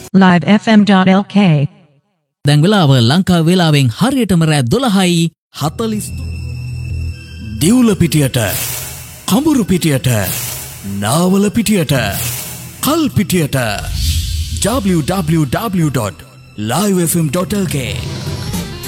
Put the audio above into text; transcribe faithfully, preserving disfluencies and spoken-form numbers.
live f m dot l k. දැන් වෙලාව ලංකා වේලාවෙන් හරියටම රෑ දොළහයි හතළිස්. දිවුල පිටියට, කඹුරු පිටියට, නාවල පිටියට, කල් පිටියට w w w dot live f m dot l k